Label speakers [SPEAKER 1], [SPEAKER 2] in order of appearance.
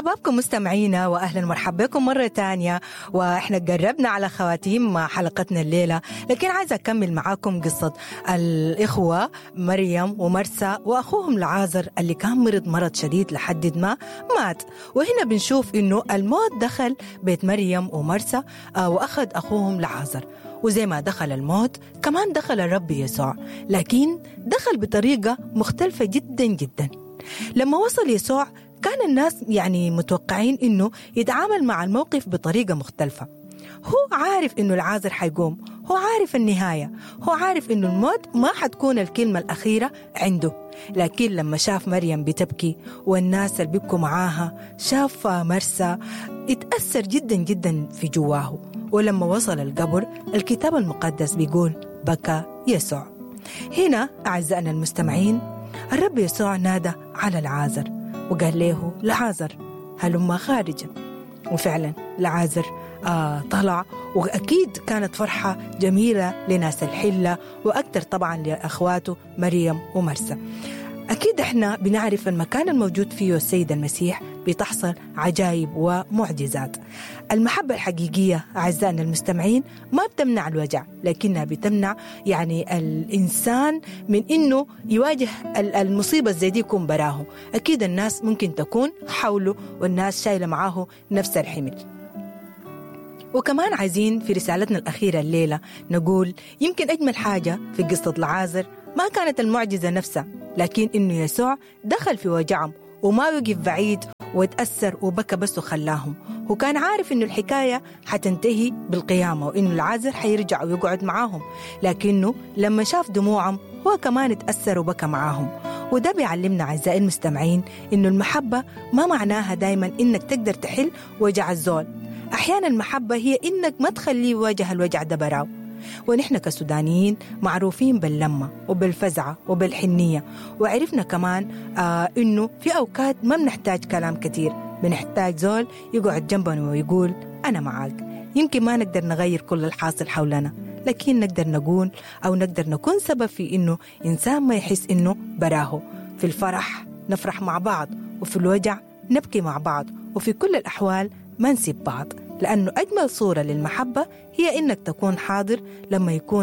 [SPEAKER 1] مرحبا بكم مستمعينا وأهلا مرحبا بكم مرة تانية. وإحنا قربنا على خواتيم حلقتنا الليلة، لكن عايزة أكمل معاكم قصة الإخوة مريم ومرسى وأخوهم لعازر اللي كان مرض شديد لحد ما مات. وهنا بنشوف إنه الموت دخل بيت مريم ومرسى وأخذ أخوهم لعازر، وزي ما دخل الموت كمان دخل الرب يسوع، لكن دخل بطريقة مختلفة جدا جدا. لما وصل يسوع كان الناس متوقعين إنه يتعامل مع الموقف بطريقة مختلفة. هو عارف إنه العازر حيقوم، هو عارف النهاية، هو عارف إنه الموت ما حتكون الكلمة الأخيرة عنده. لكن لما شاف مريم بتبكي والناس اللي بيبكوا معاها، شاف مرسى، اتأثر جدا جدا في جواه. ولما وصل القبر الكتاب المقدس بيقول بكى يسوع. هنا أعزائنا المستمعين الرب يسوع نادى على العازر وقال له لعازر هلما خارجا. وفعلا لعازر طلع، وأكيد كانت فرحة جميلة لناس الحلة، وأكثر طبعا لأخواته مريم ومرسى. أكيد إحنا بنعرف المكان الموجود فيه السيد المسيح بتحصل عجائب ومعجزات. المحبة الحقيقية أعزائنا المستمعين ما بتمنع الوجع، لكنها بتمنع الإنسان من إنه يواجه المصيبة زي دي يكون براه. أكيد الناس ممكن تكون حوله والناس شايلة معاه نفس الحمل. وكمان عايزين في رسالتنا الأخيرة الليلة نقول يمكن أجمل حاجة في قصة العازر ما كانت المعجزة نفسها، لكن إنه يسوع دخل في وجعهم وما وقف بعيد وتأثر وبكى بس وخلاهم. وكان عارف إنه الحكاية حتنتهي بالقيامة وإنه العازر حيرجع ويقعد معاهم، لكنه لما شاف دموعهم هو كمان اتأثر وبكى معاهم. وده بيعلمنا أعزائي المستمعين إنه المحبة ما معناها دايما إنك تقدر تحل وجع الزول. أحيانا المحبة هي إنك ما تخليه يواجه الوجع ده براو. ونحن كسودانيين معروفين باللمة وبالفزعة وبالحنية، وعرفنا كمان إنه في أوقات ما بنحتاج كلام كتير، بنحتاج زول يقعد جنبنا ويقول أنا معاك. يمكن ما نقدر نغير كل الحاصل حولنا، لكن نقدر نقول أو نقدر نكون سبب في إنه إنسان ما يحس إنه براهو. في الفرح نفرح مع بعض، وفي الوجع نبكي مع بعض، وفي كل الأحوال ما نسيب بعض، لأنه أجمل صورة للمحبة هي إنك تكون حاضر لما يكون